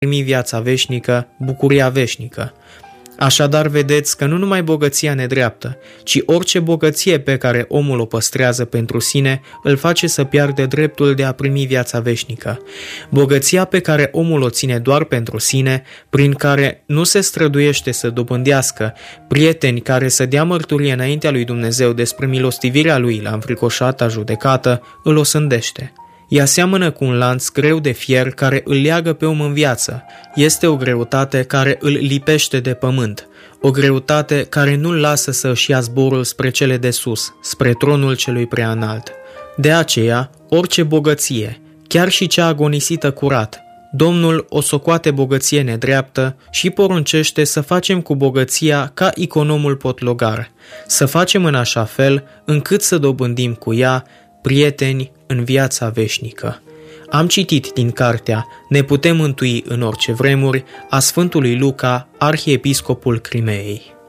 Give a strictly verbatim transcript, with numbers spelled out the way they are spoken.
primi viața veșnică, bucuria veșnică. Așadar, vedeți că nu numai bogăția nedreaptă, ci orice bogăție pe care omul o păstrează pentru sine îl face să piardă dreptul de a primi viața veșnică. Bogăția pe care omul o ține doar pentru sine, prin care nu se străduiește să dobândească prieteni care să dea mărturie înaintea lui Dumnezeu despre milostivirea lui la înfricoșata judecată, îl osândește. Ea seamănă cu un lanț greu de fier care îl leagă pe om în viață. Este o greutate care îl lipește de pământ, o greutate care nu-l lasă să își ia zborul spre cele de sus, spre tronul celui prea înalt. De aceea, orice bogăție, chiar și cea agonisită curat, Domnul o socoate bogăție nedreaptă și poruncește să facem cu bogăția ca economul potlogar, să facem în așa fel încât să dobândim cu ea prieteni în viața veșnică. Am citit din cartea Ne putem mântui în orice vremuri a Sfântului Luca, arhiepiscopul Crimeei.